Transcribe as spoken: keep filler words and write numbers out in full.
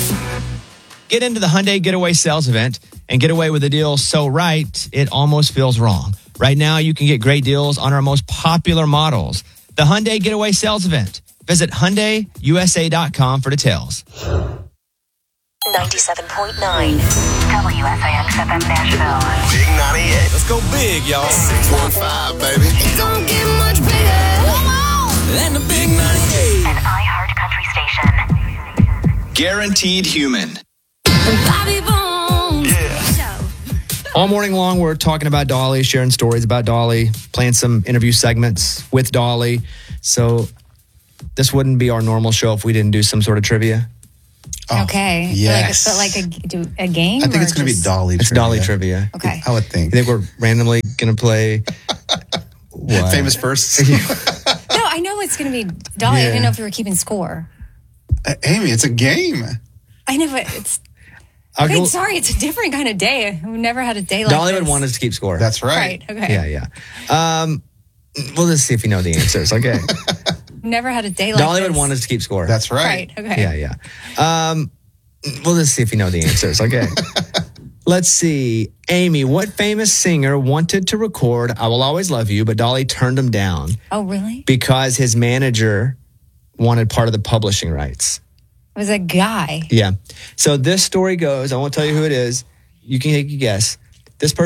Get into the Hyundai Getaway Sales Event and get away with a deal so right, it almost feels wrong. Right now, you can get great deals on our most popular models. The Hyundai Getaway Sales Event. Visit Hyundai U S A dot com for details. ninety-seven point nine W S I X F M Nashville. Big ninety-eight. Let's go big, y'all. six one five, baby. It don't get much bigger. Come on. And the big ninety-eight. An iHeart country station. Guaranteed human. Bobby Bones. Yeah. All morning long, we're talking about Dolly, sharing stories about Dolly, playing some interview segments with Dolly. So this wouldn't be our normal show if we didn't do some sort of trivia. Oh, Okay. Yes. Like, but like a, do a game? I think or it's going to be just- Dolly It's trivia. Dolly trivia. Okay. I would think. I think we're randomly going to play what? Famous first. No, I know it's going to be Dolly. I Yeah. didn't know if you were keeping score. Uh, Amy, it's a game. I know, but it's... I'll Okay, go- sorry, it's a different kind of day. We've never had a day like Dolly this. would want us to keep score. That's right. Right, okay. Yeah, yeah. Um, we'll just see if you know the answers, okay? Never had a day like Dolly this. would want us to keep score. That's right. Right, okay. Yeah, yeah. Um, we'll just see if you know the answers, okay? Let's see. Amy, what famous singer wanted to record I Will Always Love You, but Dolly turned him down Oh, really? because his manager wanted part of the publishing rights? It was a guy. Yeah. So this story goes, I won't tell you who it is. You can take a guess.